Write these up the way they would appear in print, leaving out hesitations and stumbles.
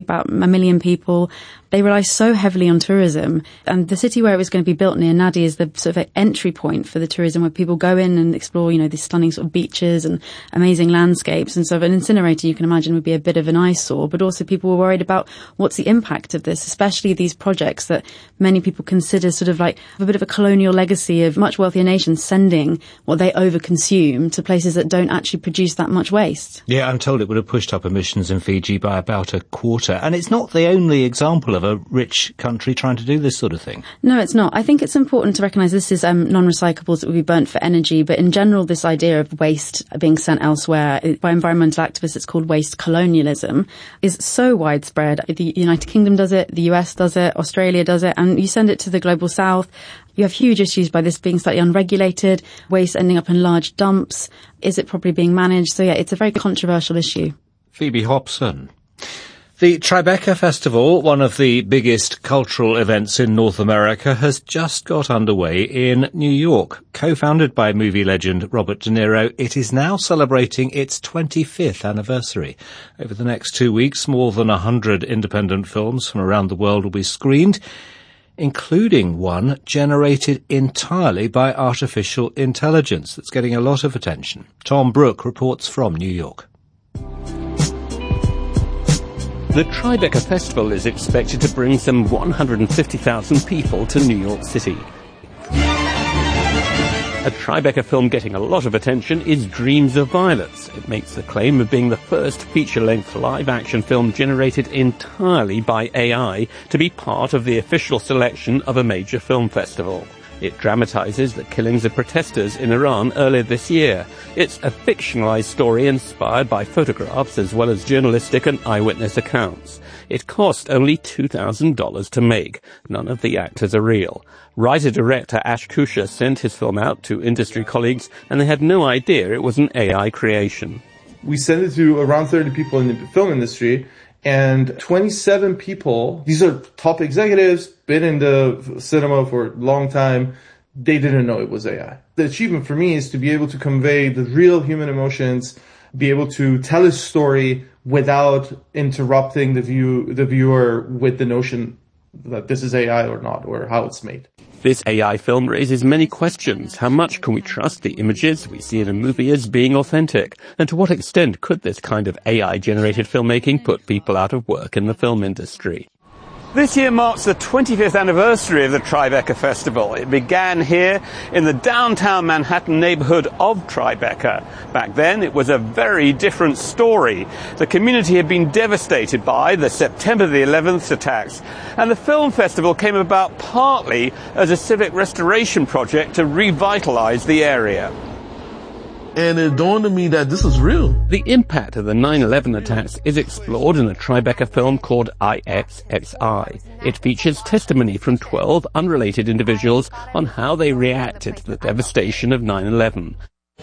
about 1 million people. They rely so heavily on tourism, and the city where it was going to be built near Nadi is the sort of entry point for the tourism, where people go in and explore, these stunning sort of beaches and amazing landscapes. And so an incinerator, you can imagine, would be a bit of an eyesore, but also people were worried about what's the impact of this, especially these projects that many people consider sort of like a bit of a colonial legacy of much wealthier nations sending what they overconsume to places that don't actually produce that much waste. Yeah, I'm told it would have pushed up emissions in Fiji by about a quarter. And it's not the only example of a rich country trying to do this sort of thing. No, it's not. I think it's important to recognise this is non-recyclables that would be burnt for energy, but in general this idea of waste being sent elsewhere, by environmental activists it's called waste colonialism, is so widespread. The United Kingdom does it, the US does it, Australia does it, and you send it to the global south. You have huge issues by this being slightly unregulated, waste ending up in large dumps. Is it properly being managed? So yeah, it's a very controversial issue. Phoebe Hobson. The Tribeca Festival, one of the biggest cultural events in North America, has just got underway in New York. Co-founded by movie legend Robert De Niro, it is now celebrating its 25th anniversary. Over the next 2 weeks, more than 100 independent films from around the world will be screened, including one generated entirely by artificial intelligence that's getting a lot of attention. Tom Brooke reports from New York. The Tribeca Festival is expected to bring some 150,000 people to New York City. A Tribeca film getting a lot of attention is Dreams of Violets. It makes the claim of being the first feature-length live-action film generated entirely by AI to be part of the official selection of a major film festival. It dramatizes the killings of protesters in Iran earlier this year. It's a fictionalized story inspired by photographs as well as journalistic and eyewitness accounts. It cost only $2,000 to make. None of the actors are real. Writer-director Ash Kusha sent his film out to industry colleagues, and they had no idea it was an AI creation. We sent it to around 30 people in the film industry, and 27 people, these are top executives, been in the cinema for a long time, they didn't know it was AI. The achievement for me is to be able to convey the real human emotions, be able to tell a story without interrupting the viewer with the notion that this is AI or not, or how it's made. This AI film raises many questions. How much can we trust the images we see in a movie as being authentic? And to what extent could this kind of AI-generated filmmaking put people out of work in the film industry? This year marks the 25th anniversary of the Tribeca Festival. It began here in the downtown Manhattan neighborhood of Tribeca. Back then, it was a very different story. The community had been devastated by the September the 11th attacks, and the film festival came about partly as a civic restoration project to revitalize the area. And it dawned on me that this is real. The impact of the 9/11 attacks is explored in a Tribeca film called IXXI. It features testimony from 12 unrelated individuals on how they reacted to the devastation of 9/11.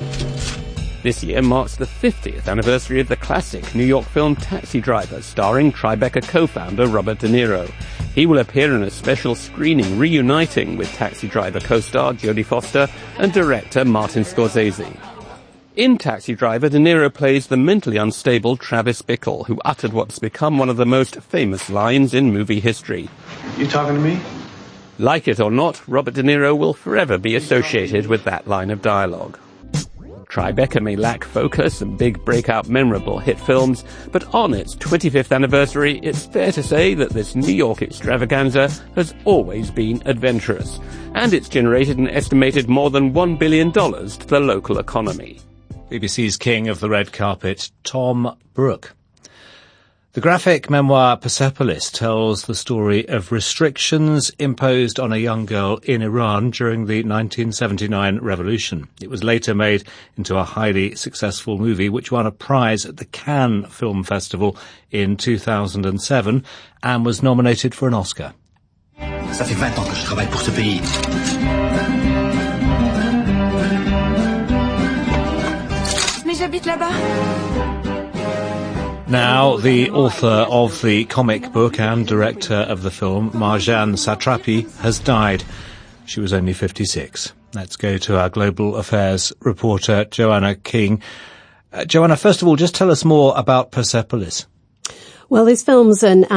This year marks the 50th anniversary of the classic New York film Taxi Driver, starring Tribeca co-founder Robert De Niro. He will appear in a special screening reuniting with Taxi Driver co-star Jodie Foster and director Martin Scorsese. In Taxi Driver, De Niro plays the mentally unstable Travis Bickle, who uttered what's become one of the most famous lines in movie history. You talking to me? Like it or not, Robert De Niro will forever be associated with that line of dialogue. Tribeca may lack focus and big breakout memorable hit films, but on its 25th anniversary, it's fair to say that this New York extravaganza has always been adventurous, and it's generated an estimated more than $1 billion to the local economy. BBC's king of the red carpet, Tom Brooke. The graphic memoir Persepolis tells the story of restrictions imposed on a young girl in Iran during the 1979 revolution. It was later made into a highly successful movie which won a prize at the Cannes Film Festival in 2007 and was nominated for an Oscar. Ça fait 20 ans que je travaille pour ce pays. Mais j'habite là-bas. Now, the author of the comic book and director of the film, Marjane Satrapi, has died. She was only 56. Let's go to our global affairs reporter, Joanna King. Joanna, first of all, just tell us more about Persepolis. Well, this film's an